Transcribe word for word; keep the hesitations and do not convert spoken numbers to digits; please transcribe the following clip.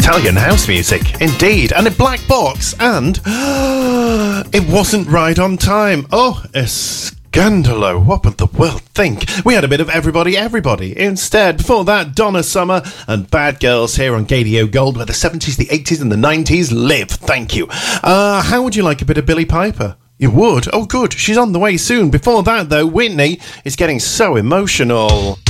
Italian house music, indeed, and a black box, and it wasn't right on time. Oh, a scandalo. What would the world think? We had a bit of Everybody Everybody instead. Before that, Donna Summer and Bad Girls here on Gadio Gold, where the seventies, the eighties and the nineties live. Thank you. Uh, how would you like a bit of Billie Piper? You would? Oh, good. She's on the way soon. Before that, though, Whitney is getting so emotional.